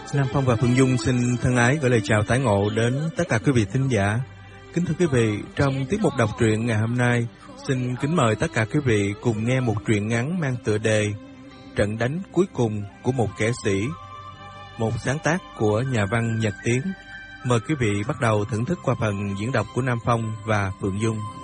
Nam Phong và Phượng Dung xin thân ái gửi lời chào tái ngộ đến tất cả quý vị thính giả. Kính thưa quý vị, trong tiết mục đọc truyện ngày hôm nay, xin kính mời tất cả quý vị cùng nghe một truyện ngắn mang tựa đề Trận đánh cuối cùng của một kẻ sĩ, một sáng tác của nhà văn Nhật Tiến. Mời quý vị bắt đầu thưởng thức qua phần diễn đọc của Nam Phong và Phượng Dung.